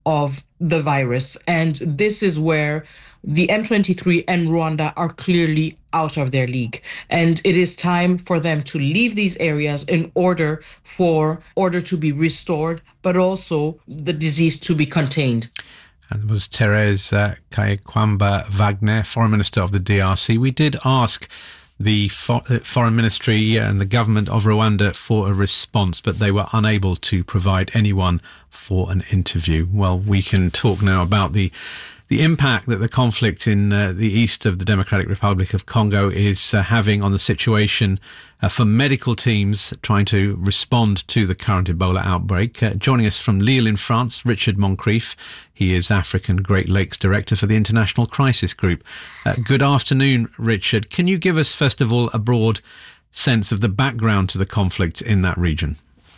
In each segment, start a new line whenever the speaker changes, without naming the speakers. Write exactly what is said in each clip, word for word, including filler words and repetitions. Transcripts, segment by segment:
of the virus. And this is where the M twenty-three and Rwanda are clearly out of their league. And it is time for them to leave these areas in order for order to be restored, but also the disease to be contained.
And was Therese uh, Kaykwamba Wagner, Foreign Minister of the D R C. We did ask the for- uh, Foreign Ministry and the government of Rwanda for a response, but they were unable to provide anyone for an interview. Well, we can talk now about the the impact that the conflict in uh, the east of the Democratic Republic of Congo is uh, having on the situation uh, for medical teams trying to respond to the current Ebola outbreak. Uh, joining us from Lille in France, Richard Moncrief. He is African Great Lakes Director for the International Crisis Group. Uh, good afternoon, Richard. Can you give us, first of all, a broad sense of the background to the conflict in that region?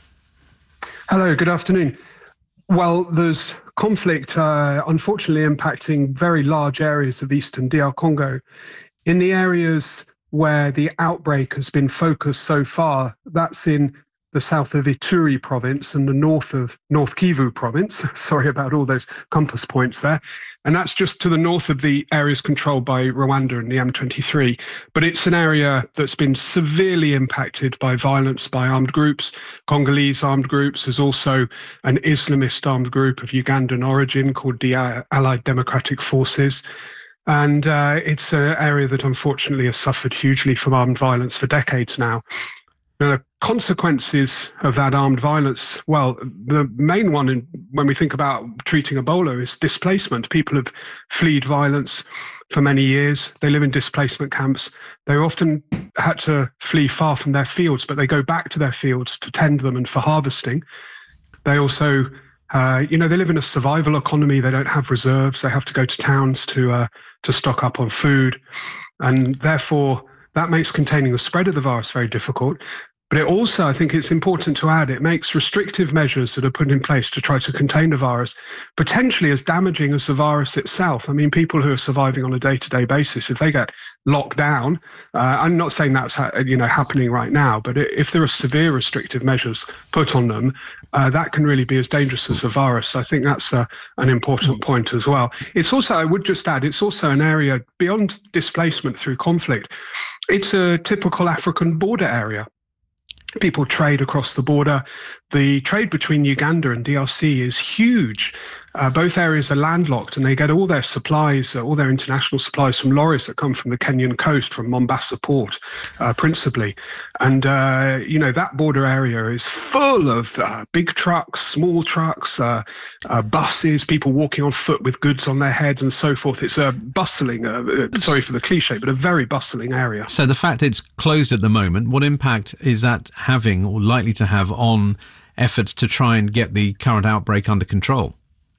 Hello, good afternoon. Well, there's conflict, uh, unfortunately, impacting very large areas of eastern D R Congo. In the areas where the outbreak has been focused so far, that's in the south of Ituri province and the north of North Kivu province. Sorry about all those compass points there. And that's just to the north of the areas controlled by Rwanda and the M twenty-three. But it's an area that's been severely impacted by violence by armed groups, Congolese armed groups. There's also an Islamist armed group of Ugandan origin called the Allied Democratic Forces. And uh, it's an area that unfortunately has suffered hugely from armed violence for decades now. The consequences of that armed violence, well, the main one in, when we think about treating Ebola is displacement. People have fled violence for many years. They live in displacement camps. They often had to flee far from their fields, but they go back to their fields to tend them and for harvesting. They also, uh, you know, they live in a survival economy. They don't have reserves. They have to go to towns to uh, to stock up on food. And therefore, that makes containing the spread of the virus very difficult. But it also, I think it's important to add, it makes restrictive measures that are put in place to try to contain the virus potentially as damaging as the virus itself. I mean, people who are surviving on a day-to-day basis, if they get locked down, uh, I'm not saying that's you know happening right now, but if there are severe restrictive measures put on them, uh, that can really be as dangerous as the virus. I think that's a, an important point as well. It's also, I would just add, it's also an area beyond displacement through conflict. It's a typical African border area. People trade across the border. The trade between Uganda and D R C is huge. Uh, both areas are landlocked and they get all their supplies, uh, all their international supplies from lorries that come from the Kenyan coast, from Mombasa port, uh, principally. And, uh, you know, that border area is full of uh, big trucks, small trucks, uh, uh, buses, people walking on foot with goods on their heads and so forth. It's a bustling, uh, sorry for the cliche, but a very bustling area.
So the fact it's closed at the moment, what impact is that having or likely to have on efforts to try and get the current outbreak under control?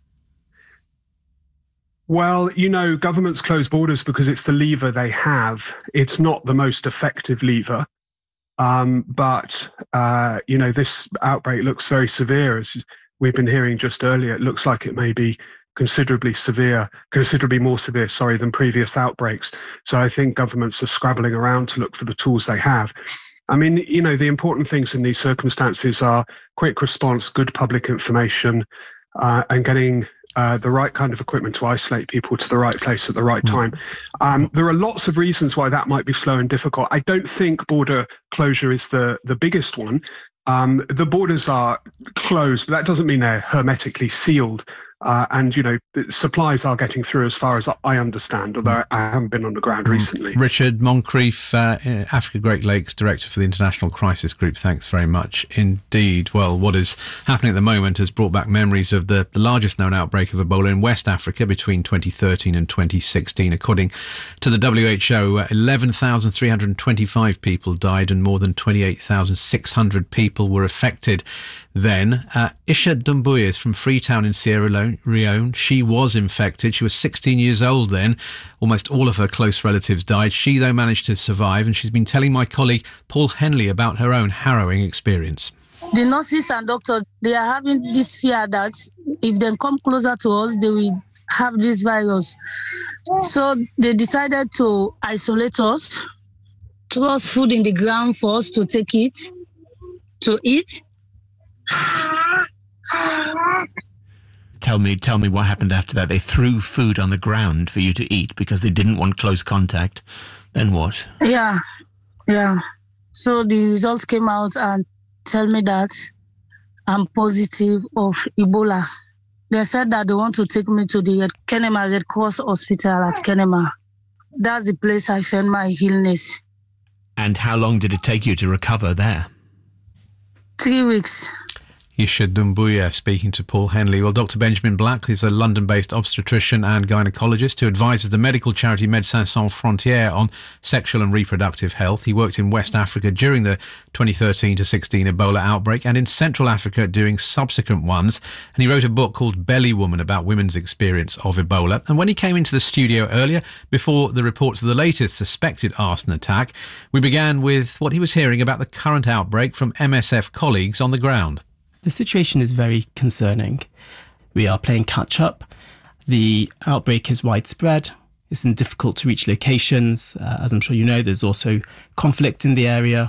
Well, you know, governments close borders because it's the lever they have. It's not the most effective lever. Um, but, uh, you know, this outbreak looks very severe. As we've been hearing just earlier, it looks like it may be considerably severe, considerably more severe, sorry, than previous outbreaks. So I think governments are scrabbling around to look for the tools they have. I mean, you know, the important things in these circumstances are quick response, good public information, uh, and getting Uh, the right kind of equipment to isolate people to the right place at the right time. Um, there are lots of reasons why that might be slow and difficult. I don't think border closure is the, the biggest one. Um, the borders are closed, but that doesn't mean they're hermetically sealed. Uh, and, you know, supplies are getting through as far as I understand, although I haven't been on the ground recently.
Richard Moncrief, uh, Africa Great Lakes Director for the International Crisis Group, thanks very much indeed. Well, what is happening at the moment has brought back memories of the, the largest known outbreak of Ebola in West Africa between twenty thirteen and twenty sixteen. According to the W H O, eleven thousand three hundred twenty-five people died and more than twenty-eight thousand six hundred people were affected. Then, uh, Isha Dumbuya is from Freetown in Sierra Leone. She was infected. She was sixteen years old then. Almost all of her close relatives died. She, though, managed to survive, and she's been telling my colleague Paul Henley about her own harrowing experience.
The nurses and doctors, they are having this fear that if they come closer to us, they will have this virus. So they decided to isolate us, throw us food in the ground for us to take it, to eat.
tell me, tell me what happened after that. They threw food on the ground for you to eat because they didn't want close contact. Then what?
Yeah, yeah. So the results came out and tell me that I'm positive of Ebola. They said that they want to take me to the Kenema Red Cross Hospital at Kenema. That's the place I found my illness.
And how long did it take you to recover there?
Three weeks.
Yisha Dumbuya speaking to Paul Henley. Well, Doctor Benjamin Black is a London-based obstetrician and gynecologist who advises the medical charity Médecins Sans Frontières on sexual and reproductive health. He worked in West Africa during the twenty thirteen to sixteen Ebola outbreak and in Central Africa during subsequent ones. And he wrote a book called Belly Woman about women's experience of Ebola. And when he came into the studio earlier, before the reports of the latest suspected arson attack, we began with what he was hearing about the current outbreak from M S F colleagues on the ground.
The situation is very concerning. We are playing catch up. The outbreak is widespread. It's in difficult to reach locations. Uh, as I'm sure you know, there's also conflict in the area.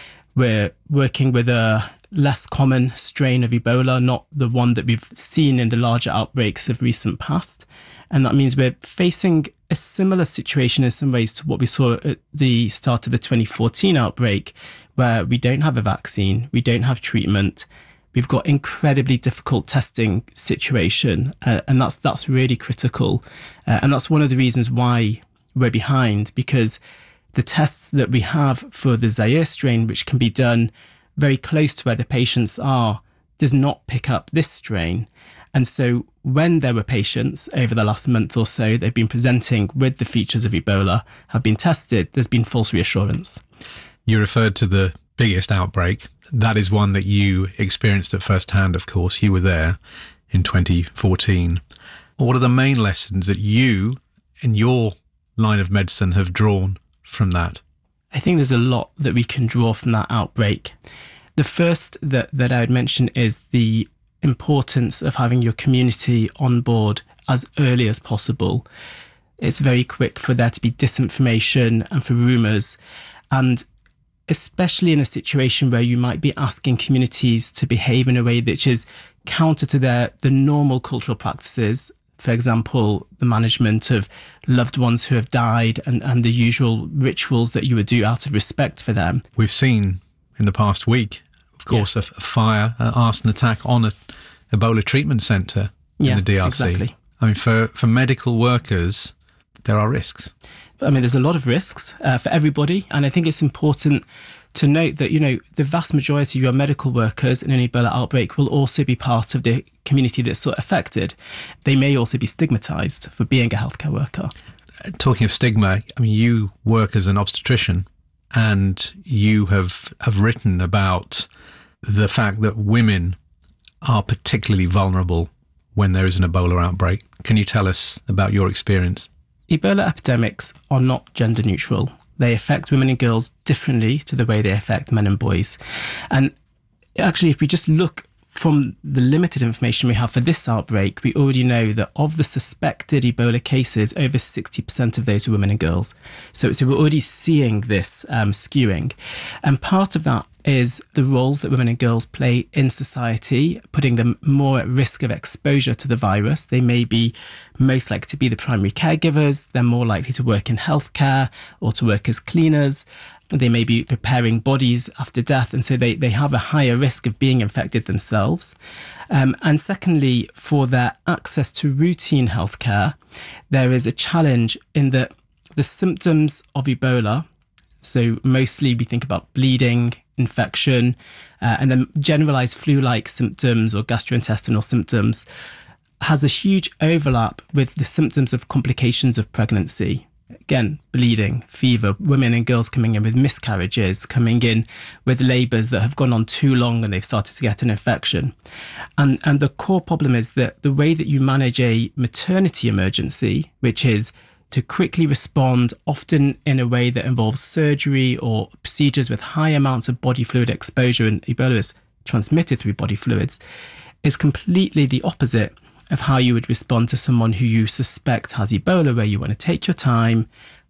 We're working with a less common strain of Ebola, not the one that we've seen in the larger outbreaks of recent past. And that means we're facing a similar situation in some ways to what we saw at the start of the twenty fourteen outbreak, where we don't have a vaccine, we don't have treatment. We've got incredibly difficult testing situation, uh, and that's that's really critical. Uh, and that's one of the reasons why we're behind, because the tests that we have for the Zaire strain, which can be done very close to where the patients are, does not pick up this strain. And so when there were patients over the last month or so, they've been presenting with the features of Ebola, have been tested, there's been false reassurance.
You referred to the biggest outbreak. That is one that you experienced at first hand, of course. You were there in twenty fourteen. What are the main lessons that you, in your line of medicine, have drawn from that?
I think there's a lot that we can draw from that outbreak. The first that, that I would mention is the importance of having your community on board as early as possible. It's very quick for there to be disinformation and for rumours, and especially in a situation where you might be asking communities to behave in a way which is counter to their the normal cultural practices. For example, the management of loved ones who have died and, and the usual rituals that you would do out of respect for them.
We've seen in the past week, of course, yes. a, a fire, an arson attack on a Ebola treatment centre in
yeah,
the D R C.
Exactly.
I mean, for, for medical workers, there are risks.
I mean, there's a lot of risks uh, for everybody. And I think it's important to note that, you know, the vast majority of your medical workers in an Ebola outbreak will also be part of the community that's sort of affected. They may also be stigmatised for being a healthcare worker.
Talking of stigma, I mean, you work as an obstetrician and you have, have written about the fact that women are particularly vulnerable when there is an Ebola outbreak. Can you tell us about your experience?
Ebola epidemics are not gender neutral. They affect women and girls differently to the way they affect men and boys. And actually, if we just look from the limited information we have for this outbreak, we already know that of the suspected Ebola cases, over sixty percent of those are women and girls. So, so we're already seeing this um, skewing. And part of that is the roles that women and girls play in society, putting them more at risk of exposure to the virus. They may be most likely to be the primary caregivers. They're more likely to work in healthcare or to work as cleaners. They may be preparing bodies after death, and so they, they have a higher risk of being infected themselves. Um, and secondly, for their access to routine healthcare, there is a challenge in that the symptoms of Ebola, so mostly we think about bleeding, infection, uh, and then generalized flu-like symptoms or gastrointestinal symptoms, has a huge overlap with the symptoms of complications of pregnancy. Again, bleeding, fever, women and girls coming in with miscarriages, coming in with labours that have gone on too long and they've started to get an infection. And, and the core problem is that the way that you manage a maternity emergency, which is to quickly respond, often in a way that involves surgery or procedures with high amounts of body fluid exposure, and Ebola is transmitted through body fluids, is completely the opposite of how you would respond to someone who you suspect has Ebola, where you want to take your time,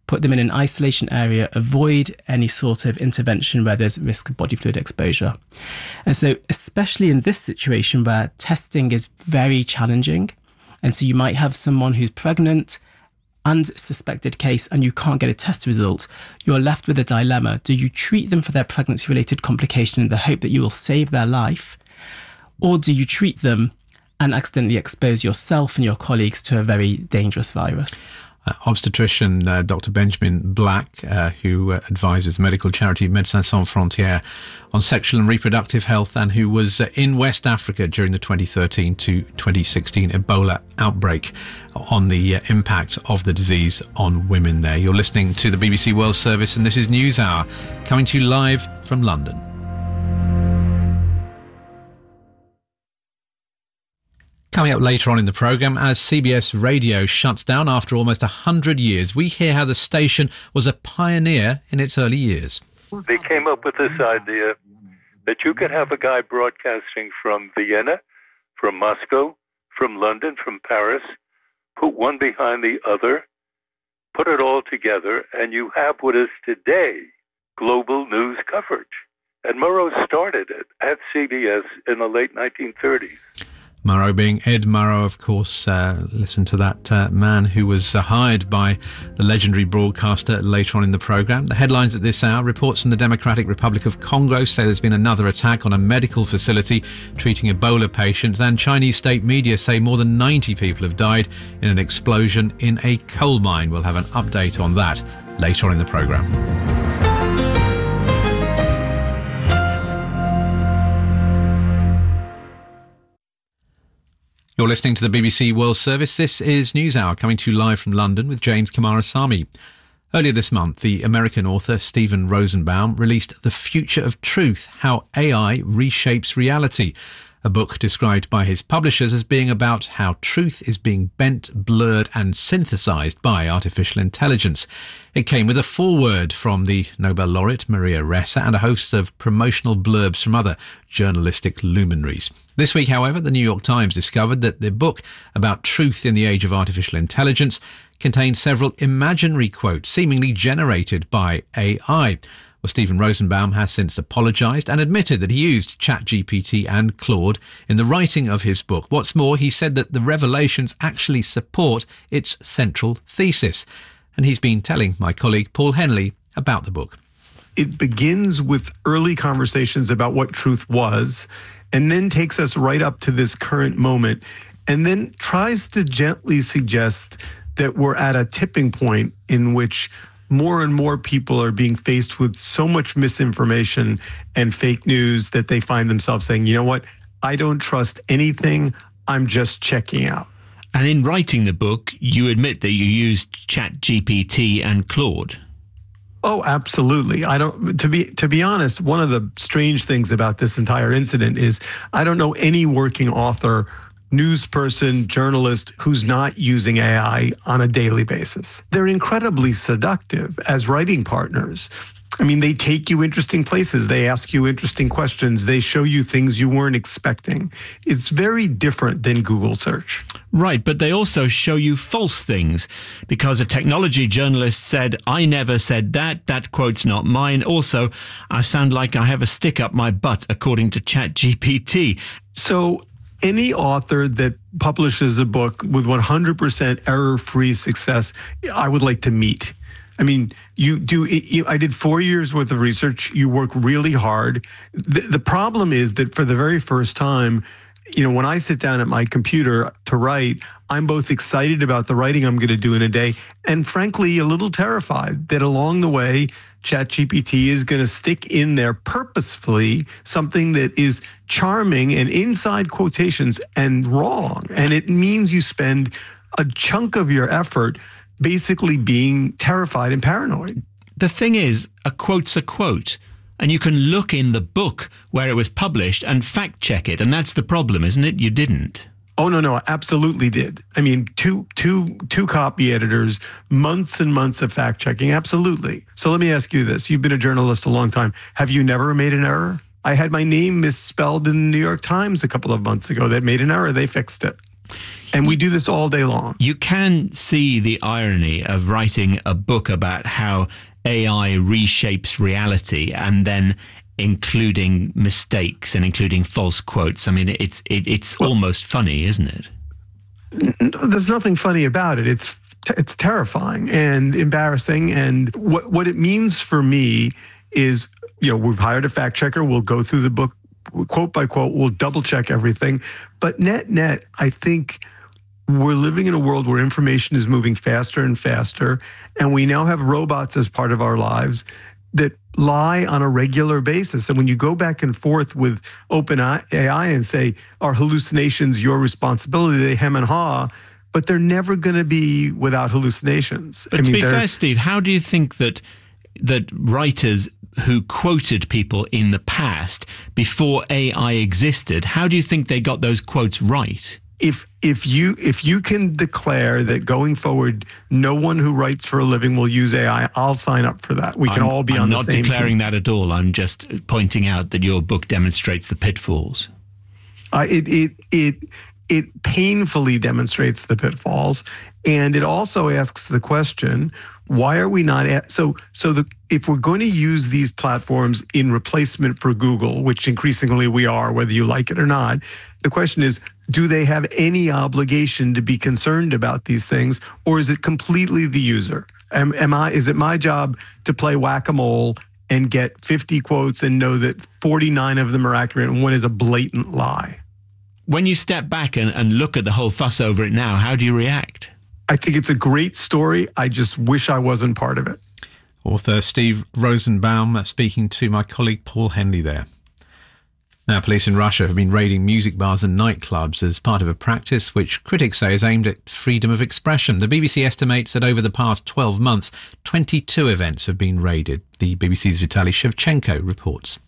put them in an isolation area, avoid any sort of intervention where there's risk of body fluid exposure. And so, especially in this situation where testing is very challenging, and so you might have someone who's pregnant and suspected case and you can't get a test result, you're left with a dilemma. Do you treat them for their pregnancy-related complication in the hope that you will save their life? Or do you treat them and accidentally expose yourself and your colleagues to a very dangerous virus?
Uh, obstetrician uh, Doctor Benjamin Black, uh, who uh, advises medical charity Médecins Sans Frontières on sexual and reproductive health, and who was uh, in West Africa during the twenty thirteen to twenty sixteen Ebola outbreak, on the uh, impact of the disease on women there. You're listening to the B B C World Service, and this is News Hour, coming to you live from London. Coming up later on in the programme, as C B S Radio shuts down after almost one hundred years, we hear how the station was a pioneer in its early years.
They came up with this idea that you could have a guy broadcasting from Vienna, from Moscow, from London, from Paris, put one behind the other, put it all together, and you have what is today global news coverage. And Murrow started it at C B S in the late nineteen thirties.
Murrow being Ed Murrow, of course. Uh, listen to that uh, man who was uh, hired by the legendary broadcaster later on in the programme. The headlines at this hour: reports from the Democratic Republic of Congo say there's been another attack on a medical facility treating Ebola patients, and Chinese state media say more than ninety people have died in an explosion in a coal mine. We'll have an update on that later on in the programme. You're listening to the B B C World Service. This is News Hour, coming to you live from London with James Kamarasamy. Earlier this month, the American author Steven Rosenbaum released The Future of Truth: How A I Reshapes Reality, a book described by his publishers as being about how truth is being bent, blurred and synthesized by artificial intelligence. It came with a foreword from the Nobel laureate Maria Ressa and a host of promotional blurbs from other journalistic luminaries. This week, however, the New York Times discovered that the book about truth in the age of artificial intelligence contained several imaginary quotes seemingly generated by A I. Well, Steven Rosenbaum has since apologised and admitted that he used ChatGPT and Claude in the writing of his book. What's more, he said that the revelations actually support its central thesis. And he's been telling my colleague Paul Henley about the book.
It begins with early conversations about what truth was, and then takes us right up to this current moment, and then tries to gently suggest that we're at a tipping point in which more and more people are being faced with so much misinformation and fake news that they find themselves saying, you know what, I don't trust anything, I'm just checking out.
And in writing the book, you admit that you used ChatGPT and Claude.
Oh, absolutely. I don't, to be, to be honest, one of the strange things about this entire incident is I don't know any working author, news person, journalist who's not using A I on a daily basis. They're incredibly seductive as writing partners. I mean, they take you interesting places. They ask you interesting questions. They show you things you weren't expecting. It's very different than Google search.
Right, but they also show you false things, because a technology journalist said, I never said that, that quote's not mine. Also, I sound like I have a stick up my butt, according to ChatGPT.
So any author that publishes a book with one hundred percent error-free success, I would like to meet. I mean, you do. You, I did four years worth of research. You work really hard. The, the problem is that for the very first time, you know, when I sit down at my computer to write, I'm both excited about the writing I'm going to do in a day, and frankly, a little terrified that along the way, ChatGPT is going to stick in there purposefully something that is charming and inside quotations and wrong. And it means you spend a chunk of your effort basically being terrified and paranoid.
The thing is, a quote's a quote, and you can look in the book where it was published and fact check it. And that's the problem, isn't it? You didn't.
Oh, no, no, I absolutely did. I mean, two, two, two copy editors, months and months of fact checking. Absolutely. So let me ask you this. You've been a journalist a long time. Have you never made an error? I had my name misspelled in the New York Times a couple of months ago that made an error. They fixed it. And we do this all day long.
You can see the irony of writing a book about how A I reshapes reality and then including mistakes and including false quotes. I mean, it's it, it's well, almost funny, isn't it?
There's nothing funny about it. It's it's terrifying and embarrassing. And what what it means for me is, you know, we've hired a fact checker. We'll go through the book quote by quote. We'll double check everything. But net net, I think we're living in a world where information is moving faster and faster, and we now have robots as part of our lives that lie on a regular basis. And when you go back and forth with OpenAI and say, are hallucinations your responsibility? They hem and haw, but they're never going to be without hallucinations.
But I mean, to be fair, Steve, how do you think that that writers who quoted people in the past before A I existed, how do you think they got those quotes right?
If if you if you can declare that going forward, no one who writes for a living will use A I, I'll sign up for that. We can
I'm,
all be
I'm
on the
same
same team.
I'm not declaring that at all. I'm just pointing out that your book demonstrates the pitfalls.
Uh, it it it it painfully demonstrates the pitfalls, and it also asks the question: why are we not at, so so the if we're going to use these platforms in replacement for Google, which increasingly we are, whether you like it or not, the question is, do they have any obligation to be concerned about these things, or is it completely the user? Am, am I is it my job to play whack-a-mole and get fifty quotes and know that forty-nine of them are accurate and one is a blatant lie?
When you step back and, and look at the whole fuss over it now, how do you react?
I think it's a great story. I just wish I wasn't part of it.
Author Steve Rosenbaum speaking to my colleague Paul Henley there. Now, police in Russia have been raiding music bars and nightclubs as part of a practice which critics say is aimed at freedom of expression. The B B C estimates that over the past twelve months, twenty-two events have been raided. The B B C's Vitaly Shevchenko reports.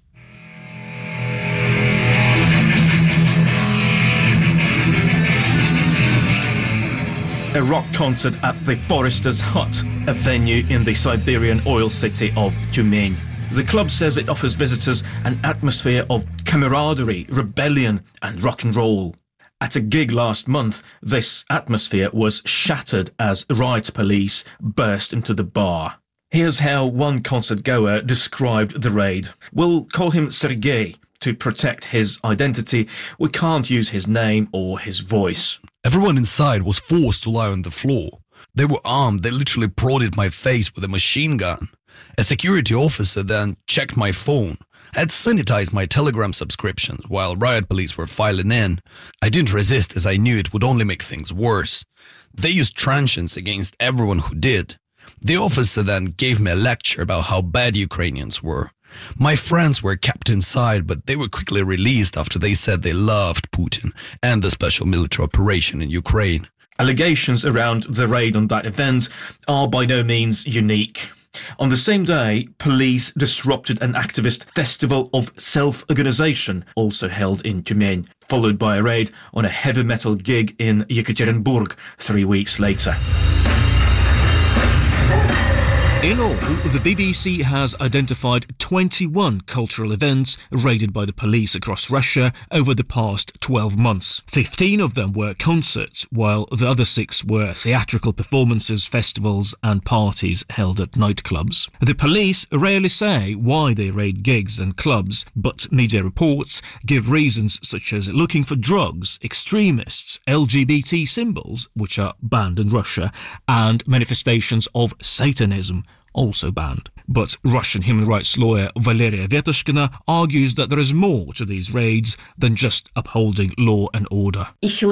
A rock concert at the Forester's Hut, a venue in the Siberian oil city of Tyumen. The club says it offers visitors an atmosphere of camaraderie, rebellion and rock and roll. At a gig last month, this atmosphere was shattered as riot police burst into the bar. Here's how one concert goer described the raid. We'll call him Sergei. To protect his identity, we can't use his name or his voice.
Everyone inside was forced to lie on the floor. They were armed. They literally prodded my face with a machine gun. A security officer then checked my phone. I had sanitized my Telegram subscriptions while riot police were filing in. I didn't resist as I knew it would only make things worse. They used truncheons against everyone who did. The officer then gave me a lecture about how bad Ukrainians were. My friends were kept inside, but they were quickly released after they said they loved Putin and the special military operation in Ukraine.
Allegations around the raid on that event are by no means unique. On the same day, police disrupted an activist festival of self-organization, also held in Tyumen, followed by a raid on a heavy metal gig in Yekaterinburg three weeks later.
In all, the B B C has identified twenty-one cultural events raided by the police across Russia over the past twelve months. fifteen of them were concerts, while the other six were theatrical performances, festivals and parties held at nightclubs. The police rarely say why they raid gigs and clubs, but media reports give reasons such as looking for drugs, extremists, L G B T symbols, which are banned in Russia, and manifestations of Satanism, also banned. But Russian human rights lawyer Valeria Vetushkina argues that there is more to these raids than just upholding law and order.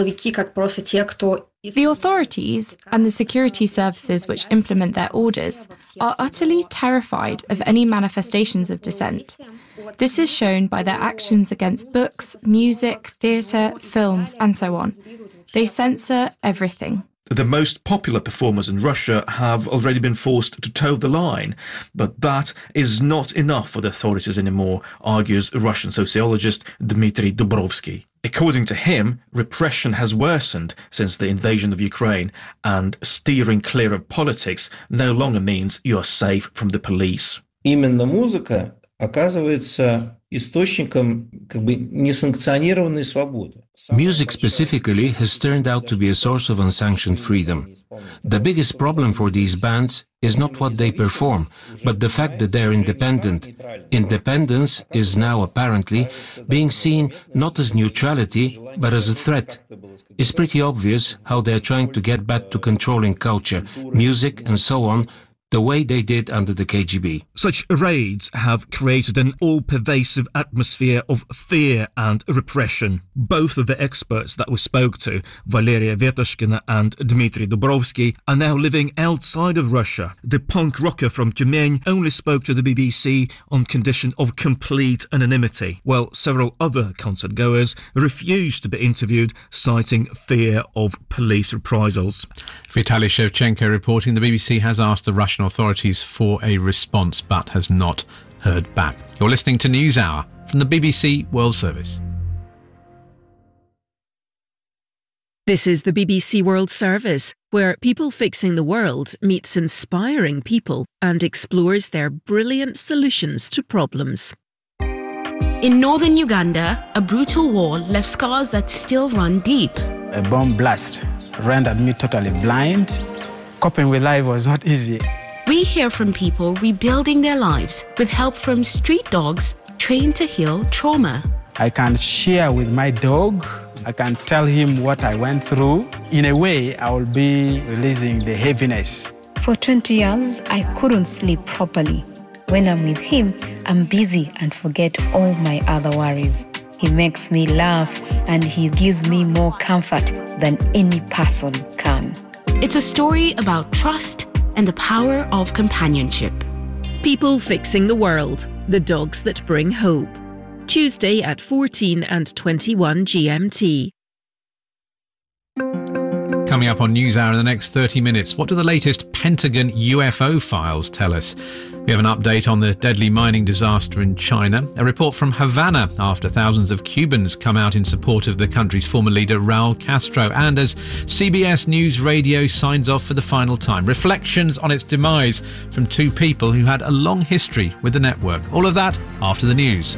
The authorities and the security services which implement their orders are utterly terrified of any manifestations of dissent. This is shown by their actions against books, music, theatre, films, and so on. They censor everything.
The most popular performers in Russia have already been forced to toe the line, but that is not enough for the authorities anymore, argues Russian sociologist Dmitry Dubrovsky. According to him, repression has worsened since the invasion of Ukraine, and steering clear of politics no longer means you are safe from the police.
оказывается источником как бы несанкционированной свободы.
Music specifically has turned out to be a source of unsanctioned freedom. The biggest problem for these bands is not what they perform, but the fact that they're independent. Independence is now apparently being seen not as neutrality, but as a threat. It's pretty obvious how they're trying to get back to controlling culture, music and so on, the way they did under the K G B.
Such raids have created an all-pervasive atmosphere of fear and repression. Both of the experts that we spoke to, Valeria Vetashkina and Dmitry Dubrovsky, are now living outside of Russia. The punk rocker from Tyumen only spoke to the B B C on condition of complete anonymity, while several other concert goers refused to be interviewed, citing fear of police reprisals.
Vitaly Shevchenko reporting the B B C has asked the Russian authorities for a response but has not heard back. You're listening to NewsHour from the B B C World Service.
This is the B B C World Service, where People Fixing the World meets inspiring people and explores their brilliant solutions to problems.
In northern Uganda, a brutal war left scars that still run deep.
A bomb blast rendered me totally blind. Coping with life was not easy.
We hear from people rebuilding their lives with help from street dogs trained to heal trauma.
I can share with my dog. I can tell him what I went through. In a way, I will be releasing the heaviness.
For twenty years, I couldn't sleep properly. When I'm with him, I'm busy and forget all my other worries. He makes me laugh and he gives me more comfort than any person can.
It's a story about trust and the power of companionship.
People Fixing the World, the dogs that bring hope. Tuesday at fourteen and twenty-one G M T.
Coming up on NewsHour in the next thirty minutes, what do the latest Pentagon U F O files tell us? We have an update on the deadly mining disaster in China, a report from Havana after thousands of Cubans come out in support of the country's former leader Raul Castro, and as C B S News Radio signs off for the final time, reflections on its demise from two people who had a long history with the network. All of that after the news.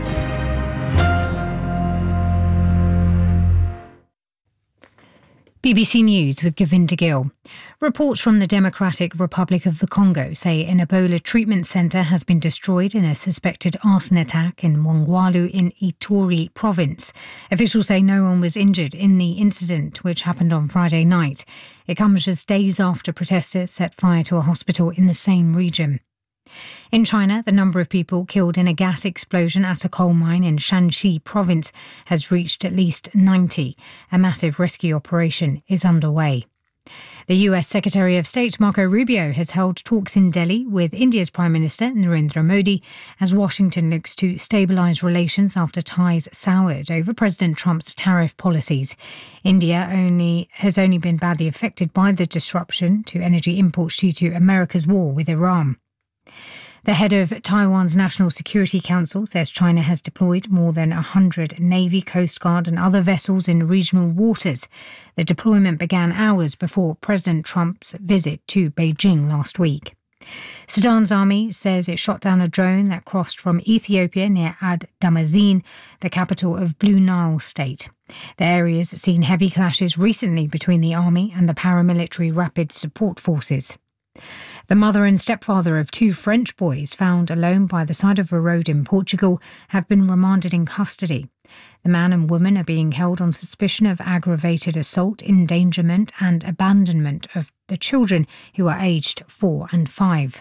B B C News with Govinda Gill. Reports from the Democratic Republic of the Congo say an Ebola treatment centre has been destroyed in a suspected arson attack in Mongwalu in Ituri province. Officials say no one was injured in the incident, which happened on Friday night. It comes just days after protesters set fire to a hospital in the same region. In China, the number of people killed in a gas explosion at a coal mine in Shanxi province has reached at least ninety. A massive rescue operation is underway. The U S Secretary of State Marco Rubio has held talks in Delhi with India's Prime Minister Narendra Modi as Washington looks to stabilise relations after ties soured over President Trump's tariff policies. India only has only been badly affected by the disruption to energy imports due to America's war with Iran. The head of Taiwan's National Security Council says China has deployed more than one hundred Navy, Coast Guard and other vessels in regional waters. The deployment began hours before President Trump's visit to Beijing last week. Sudan's army says it shot down a drone that crossed from Ethiopia near Ad Damazin, the capital of Blue Nile State. The area has seen heavy clashes recently between the army and the paramilitary Rapid Support Forces. The mother and stepfather of two French boys found alone by the side of a road in Portugal have been remanded in custody. The man and woman are being held on suspicion of aggravated assault, endangerment and abandonment of the children, who are aged four and five.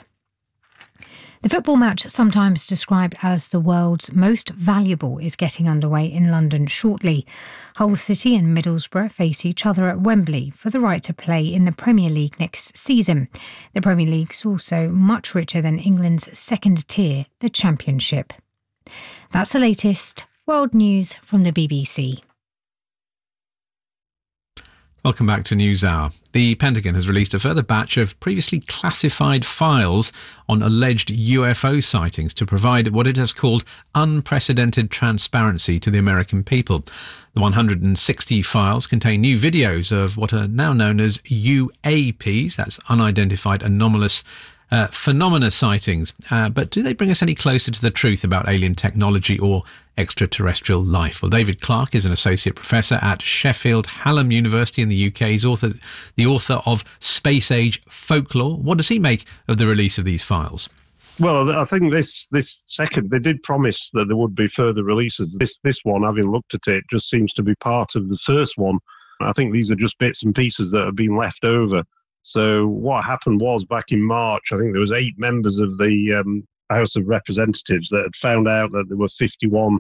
The football match, sometimes described as the world's most valuable, is getting underway in London shortly. Hull City and Middlesbrough face each other at Wembley for the right to play in the Premier League next season. The Premier League's also much richer than England's second tier, the Championship. That's the latest world news from the B B C.
Welcome back to NewsHour. The Pentagon has released a further batch of previously classified files on alleged U F O sightings to provide what it has called unprecedented transparency to the American people. The one hundred sixty files contain new videos of what are now known as U A Ps, that's unidentified anomalous uh, phenomena sightings. Uh, but do they bring us any closer to the truth about alien technology or extraterrestrial life? Well, David Clarke is an associate professor at Sheffield Hallam University in the U K. He's author, the author of Space Age Folklore. What does he make of the release of these files?
Well, I think this this second, they did promise that there would be further releases. This this one, having looked at it, just seems to be part of the first one. I think these are just bits and pieces that have been left over. So what happened was back in March, I think there was eight members of the um, House of Representatives that had found out that there were fifty-one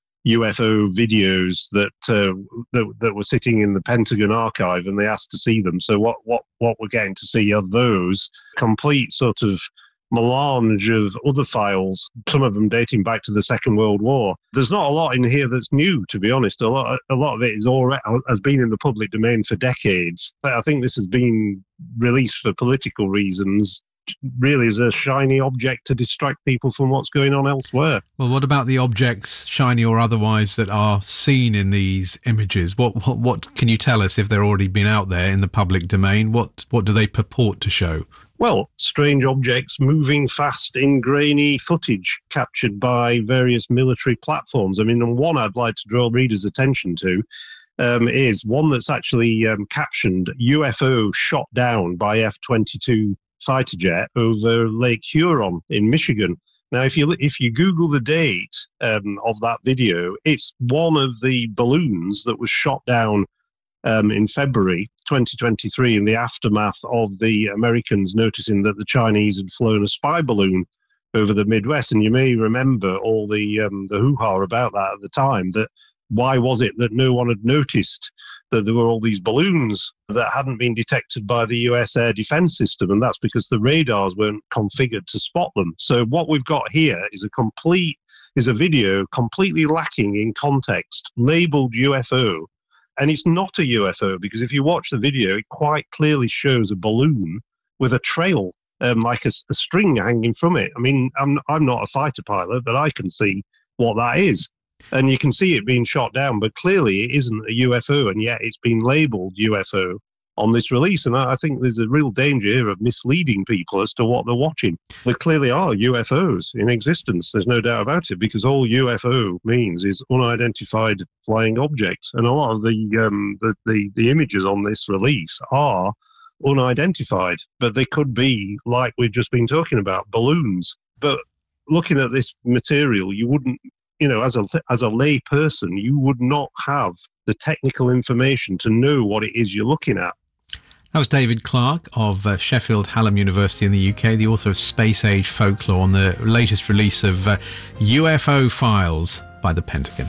U F O videos that, uh, that that were sitting in the Pentagon archive, and they asked to see them. So what what what we're getting to see are those complete sort of melange of other files, some of them dating back to the Second World War. There's not a lot in here that's new, to be honest. A lot, a lot of it is already has been in the public domain for decades. I think this has been released for political reasons, really as a shiny object to distract people from what's going on elsewhere.
Well, what about the objects, shiny or otherwise, that are seen in these images? What what, what can you tell us if they're already been out there in the public domain? What what do they purport to show?
Well, strange objects moving fast in grainy footage captured by various military platforms. I mean, the one I'd like to draw readers' attention to um, is one that's actually um, captioned U F O shot down by F twenty-two fighter jet over Lake Huron in Michigan. Now, if you if you Google the date um, of that video, it's one of the balloons that was shot down Um, in February twenty twenty-three in the aftermath of the Americans noticing that the Chinese had flown a spy balloon over the Midwest. And you may remember all the um, the hoo-ha about that at the time, that why was it that no one had noticed that there were all these balloons that hadn't been detected by the U S air defense system? And that's because the radars weren't configured to spot them. So what we've got here is a complete, is a video completely lacking in context, labeled U F O. And it's not a U F O, because if you watch the video, it quite clearly shows a balloon with a trail, um, like a, a string hanging from it. I mean, I'm I'm not a fighter pilot, but I can see what that is. And you can see it being shot down, but clearly it isn't a U F O, and yet it's been labelled U F O on this release. And I think there's a real danger here of misleading people as to what they're watching. There clearly are U F Os in existence, there's no doubt about it, because all U F O means is unidentified flying objects. And a lot of the um, the, the, the images on this release are unidentified, but they could be, like we've just been talking about, balloons. But looking at this material, you wouldn't, you know, as a as a lay person, you would not have the technical information to know what it is you're looking at.
That was David Clarke of uh, Sheffield Hallam University in the U K, the author of Space Age Folklore, on the latest release of uh, U F O files by the Pentagon.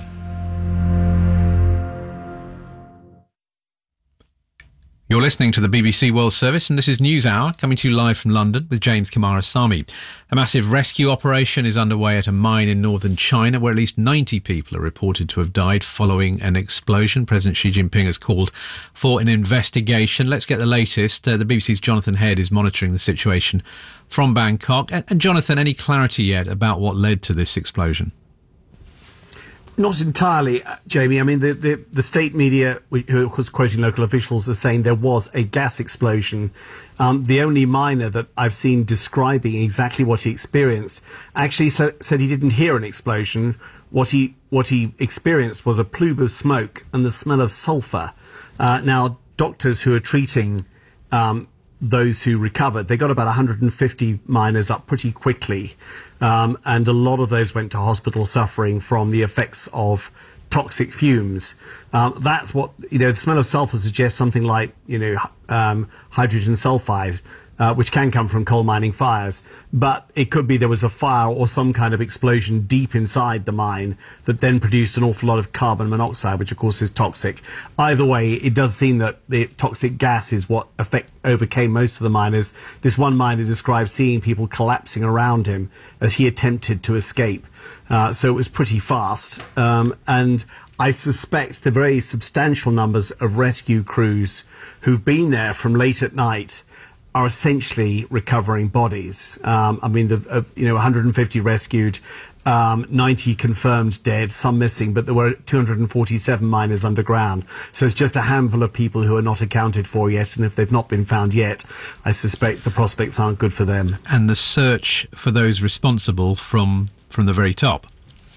You're listening to the B B C World Service, and this is News Hour, coming to you live from London with James Kamarasamy. A massive rescue operation is underway at a mine in northern China, where at least ninety people are reported to have died following an explosion. President Xi Jinping has called for an investigation. Let's get the latest. Uh, the B B C's Jonathan Head is monitoring the situation from Bangkok. And, and Jonathan, any clarity yet about what led to this explosion?
Not entirely, Jamie. I mean, the, the, the state media, who was quoting local officials, are saying there was a gas explosion. Um, the only miner that I've seen describing exactly what he experienced actually so, said he didn't hear an explosion. What he what he experienced was a plume of smoke and the smell of sulfur. Uh, now, doctors who are treating um, those who recovered, they got about one hundred fifty miners up pretty quickly. Um, and a lot of those went to hospital suffering from the effects of toxic fumes. Um, that's what, you know, the smell of sulfur suggests something like, you know, um, hydrogen sulfide, uh, which can come from coal mining fires. But it could be there was a fire or some kind of explosion deep inside the mine that then produced an awful lot of carbon monoxide, which of course is toxic. Either way, it does seem that the toxic gas is what affect, overcame most of the miners. This one miner described seeing people collapsing around him as he attempted to escape. Uh, so it was pretty fast. Um, and I suspect the very substantial numbers of rescue crews who've been there from late at night are essentially recovering bodies. Um, I mean, the, uh, you know, one hundred fifty rescued, Um, ninety confirmed dead, some missing, but there were two hundred forty-seven miners underground. So it's just a handful of people who are not accounted for yet. And if they've not been found yet, I suspect the prospects aren't good for them.
And the search for those responsible from from the very top.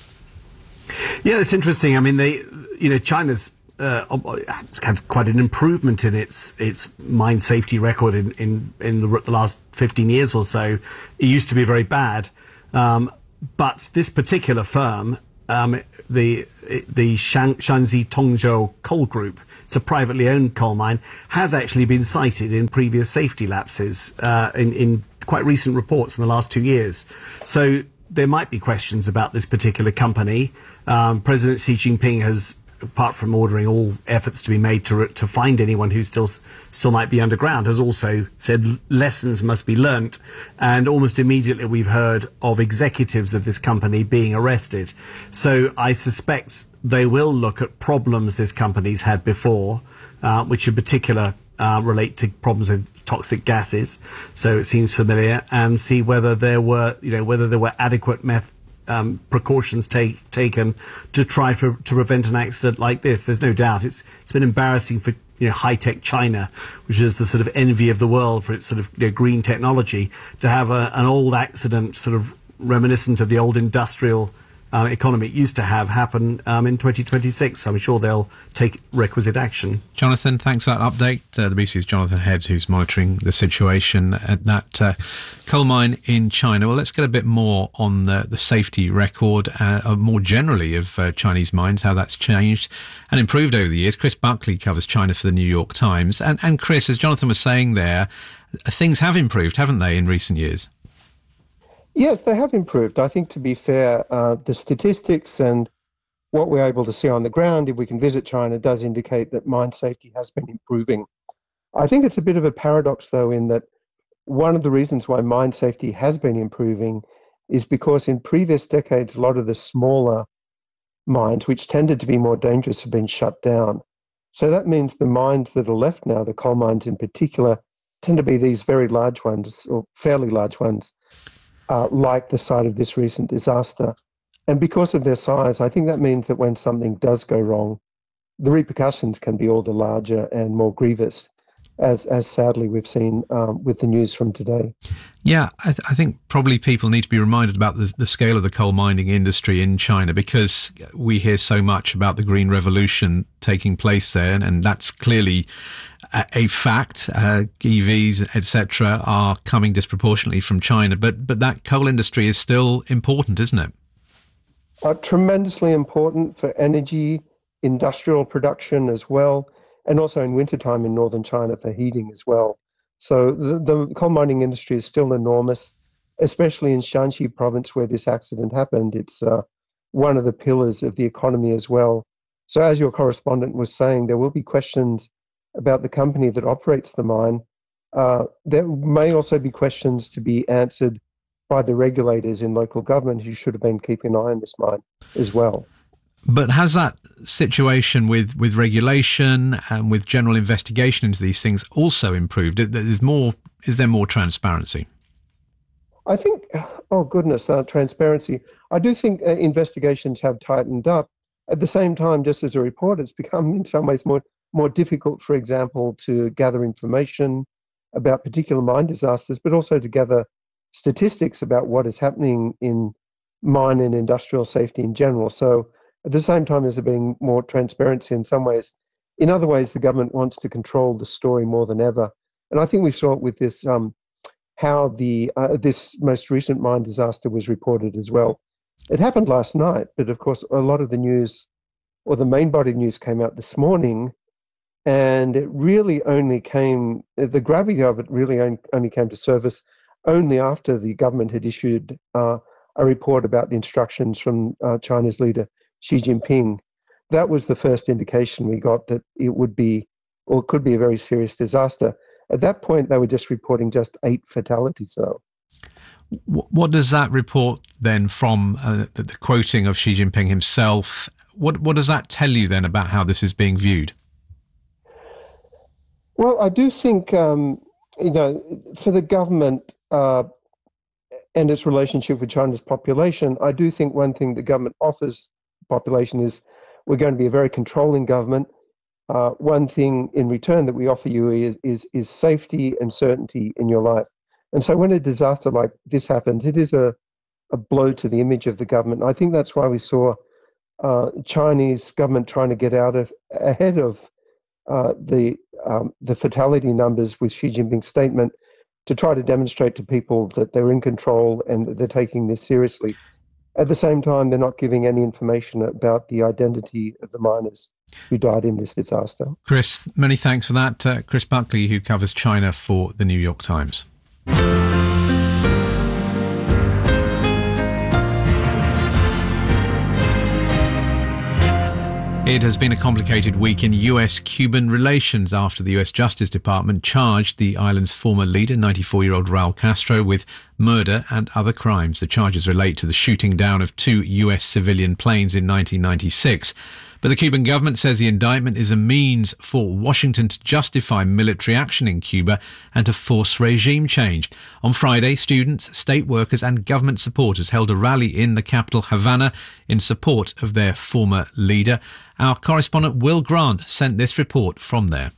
Yeah, it's interesting. I mean, they, you know, China's uh, had quite an improvement in its its mine safety record in in, in the, the last fifteen years or so. It used to be very bad. Um, But this particular firm, um, the the Shang, Shanxi Tongzhou Coal Group, it's a privately owned coal mine, has actually been cited in previous safety lapses uh, in, in quite recent reports in the last two years. So there might be questions about this particular company. Um, President Xi Jinping has, apart from ordering all efforts to be made to to find anyone who still still might be underground, has also said lessons must be learnt. And almost immediately we've heard of executives of this company being arrested. So I suspect they will look at problems this company's had before, uh, which in particular uh, relate to problems with toxic gases. So it seems familiar, and see whether there were, you know, whether there were adequate methods. Um, precautions take, taken to try to, to prevent an accident like this. There's no doubt it's it's been embarrassing for, you know, high-tech China, which is the sort of envy of the world for its sort of, you know, green technology, to have a, an old accident sort of reminiscent of the old industrial uh, economy it used to have happen um, in twenty twenty-six. I'm sure they'll take requisite action.
Jonathan, thanks for that update. Uh, the B B C's Jonathan Head, who's monitoring the situation at that uh, coal mine in China. Well, let's get a bit more on the, the safety record, uh, more generally of uh, Chinese mines, how that's changed and improved over the years. Chris Buckley covers China for the New York Times. And, and Chris, as Jonathan was saying there, things have improved, haven't they, in recent years?
Yes, they have improved. I think, to be fair, uh, the statistics and what we're able to see on the ground, if we can visit China, does indicate that mine safety has been improving. I think it's a bit of a paradox, though, in that one of the reasons why mine safety has been improving is because in previous decades, a lot of the smaller mines, which tended to be more dangerous, have been shut down. So that means the mines that are left now, the coal mines in particular, tend to be these very large ones, or fairly large ones, uh, like the site of this recent disaster. And because of their size, I think that means that when something does go wrong, the repercussions can be all the larger and more grievous, as as sadly we've seen um, with the news from today.
Yeah, I, th- I think probably people need to be reminded about the, the scale of the coal mining industry in China, because we hear so much about the green revolution taking place there, and, and that's clearly a, a fact. Uh, E Vs, et cetera, are coming disproportionately from China, but but that coal industry is still important, isn't it?
Uh, tremendously important for energy, industrial production as well, and also in wintertime in northern China for heating as well. So the, the coal mining industry is still enormous, especially in Shanxi province where this accident happened. It's uh, one of the pillars of the economy as well. So as your correspondent was saying, there will be questions about the company that operates the mine. Uh, there may also be questions to be answered by the regulators in local government who should have been keeping an eye on this mine as well.
But has that situation with, with regulation and with general investigation into these things also improved? There's more, is there more transparency?
I think, oh goodness, uh, transparency. I do think uh, investigations have tightened up. At the same time, just as a reporter, it's become in some ways more, more difficult, for example, to gather information about particular mine disasters, but also to gather statistics about what is happening in mine and industrial safety in general. So at the same time as there being more transparency in some ways, in other ways, the government wants to control the story more than ever. And I think we saw it with this, um, how the uh, this most recent mine disaster was reported as well. It happened last night, but of course, a lot of the news, or the main body news, came out this morning, and it really only came, the gravity of it really only came to surface only after the government had issued uh, a report about the instructions from uh, China's leader, Xi Jinping. That was the first indication we got that it would be, or could be, a very serious disaster. At that point, they were just reporting just eight fatalities, though.
What does that report then, from uh, the, the quoting of Xi Jinping himself, what, what does that tell you then about how this is being viewed? Well,
I do think, um, you know, for the government, Uh, and its relationship with China's population, I do think one thing the government offers the population is we're going to be a very controlling government. Uh, one thing in return that we offer you is, is is safety and certainty in your life. And so when a disaster like this happens, it is a, a blow to the image of the government. I think that's why we saw uh, Chinese government trying to get out of ahead of uh, the um, the fatality numbers with Xi Jinping's statement, to try to demonstrate to people that they're in control and that they're taking this seriously. At the same time, they're not giving any information about the identity of the miners who died in this disaster.
Chris, many thanks for that. Uh, Chris Buckley, who covers China for the New York Times. It has been a complicated week in U S-Cuban relations after the U S Justice Department charged the island's former leader, ninety-four-year-old Raul Castro, with murder and other crimes. The charges relate to the shooting down of two U S civilian planes in nineteen ninety-six. But the Cuban government says the indictment is a means for Washington to justify military action in Cuba and to force regime change. On Friday, students, state workers and government supporters held a rally in the capital, Havana, in support of their former leader. Our correspondent Will Grant sent this report from there.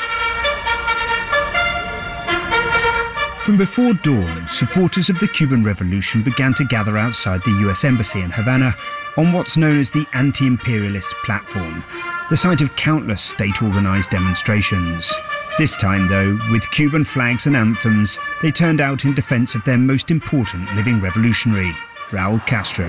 From before dawn, supporters of the Cuban Revolution began to gather outside the U S Embassy in Havana on what's known as the Anti-Imperialist Platform, the site of countless state-organised demonstrations. This time, though, with Cuban flags and anthems, they turned out in defence of their most important living revolutionary, Raul Castro.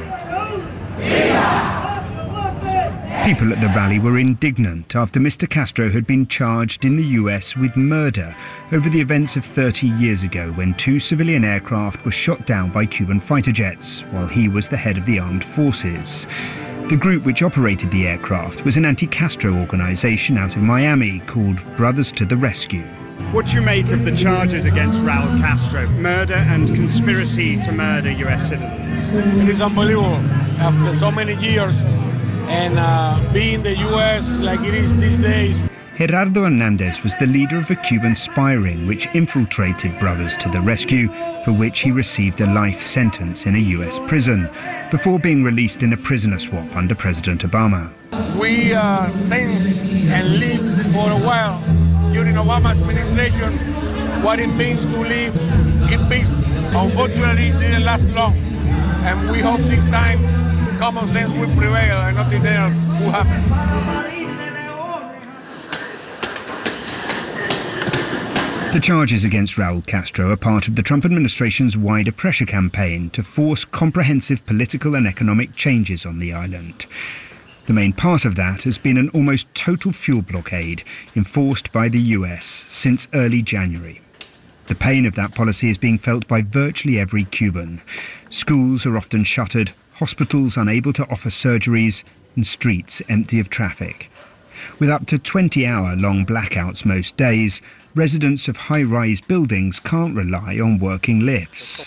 People at the rally were indignant after Mister Castro had been charged in the U S with murder over the events of thirty years ago when two civilian aircraft were shot down by Cuban fighter jets while he was the head of the armed forces. The group which operated the aircraft was an anti-Castro organisation out of Miami called Brothers to the Rescue.
What do you make of the charges against Raul Castro? Murder and conspiracy to murder U S citizens.
It is unbelievable. After so many years, and uh, being the U S like it is these days.
Gerardo Hernandez was the leader of a Cuban spy ring which infiltrated Brothers to the Rescue, for which he received a life sentence in a U S prison, before being released in a prisoner swap under President Obama.
We uh, sense and live for a while during Obama's administration what it means to live in peace. Unfortunately, it didn't last long, and we hope this time common sense will prevail and nothing else will happen.
The charges against Raul Castro are part of the Trump administration's wider pressure campaign to force comprehensive political and economic changes on the island. The main part of that has been an almost total fuel blockade enforced by the U S since early January. The pain of that policy is being felt by virtually every Cuban. Schools are often shuttered, hospitals unable to offer surgeries, and streets empty of traffic. With up to twenty-hour-long blackouts most days, residents of high-rise buildings can't rely on working lifts.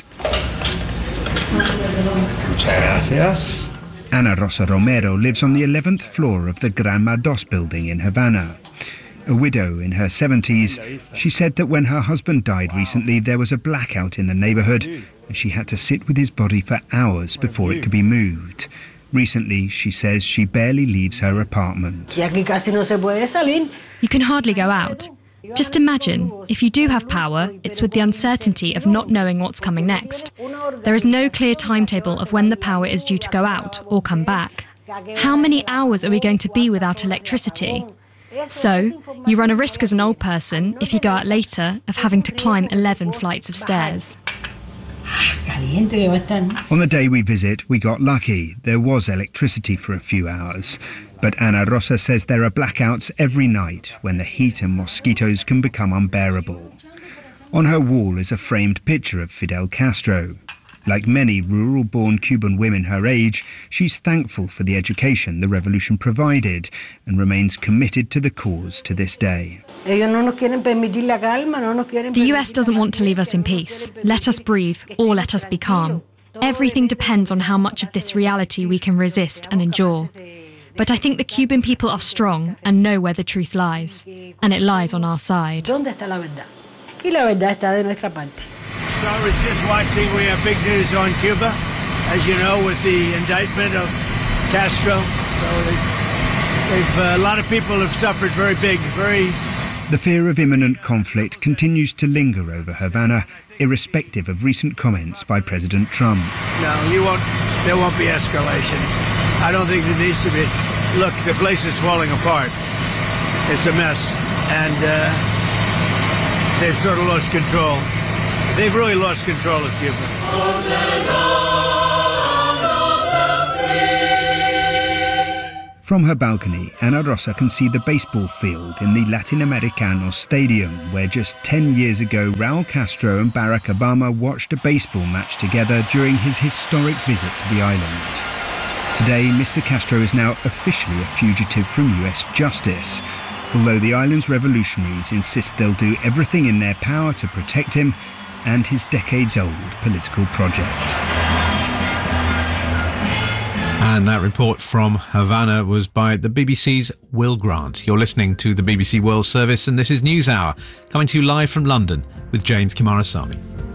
Ana Rosa Romero lives on the eleventh floor of the Granma dos building in Havana. A widow in her seventies, she said that when her husband died recently, there was a blackout in the neighbourhood, and she had to sit with his body for hours before it could be moved. Recently, she says she barely leaves her apartment.
You can hardly go out. Just imagine, if you do have power, it's with the uncertainty of not knowing what's coming next. There is no clear timetable of when the power is due to go out or come back. How many hours are we going to be without electricity? So, you run a risk as an old person, if you go out later, of having to climb eleven flights of stairs.
On the day we visit, we got lucky. There was electricity for a few hours. But Ana Rosa says there are blackouts every night when the heat and mosquitoes can become unbearable. On her wall is a framed picture of Fidel Castro. Like many rural-born Cuban women her age, she's thankful for the education the revolution provided and remains committed to the cause to this day.
The U S doesn't want to leave us in peace. Let us breathe, or let us be calm. Everything depends on how much of this reality we can resist and endure. But I think the Cuban people are strong and know where the truth lies. And it lies on our side.
So I was just watching, we have big news on Cuba, as you know, with the indictment of Castro. So they've, they've, uh, a lot of people have suffered very big, very...
The fear of imminent conflict continues to linger over Havana, irrespective of recent comments by President Trump.
No, you won't, there won't be escalation. I don't think there needs to be. Look, the place is falling apart. It's a mess. And uh, they've sort of lost control. They've really lost control of Cuba.
From her balcony, Ana Rosa can see the baseball field in the Latinoamericano Stadium, where just ten years ago Raul Castro and Barack Obama watched a baseball match together during his historic visit to the island. Today, Mister Castro is now officially a fugitive from U S justice, although the island's revolutionaries insist they'll do everything in their power to protect him and his decades-old political project.
And that report from Havana was by the B B C's Will Grant. You're listening to the B B C World Service, and this is NewsHour, coming to you live from London with James Kimarasamy.